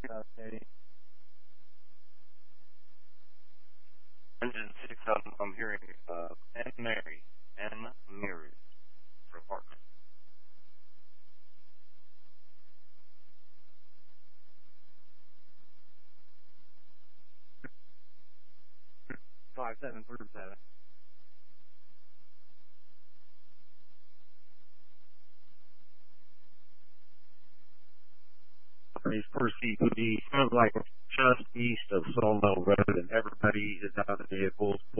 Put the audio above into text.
Okay. Engine 6, I'm hearing Anne Mary for apartment. 5737. For CPD, sounds like just east of Sawmill Road, and everybody is out of the vehicles.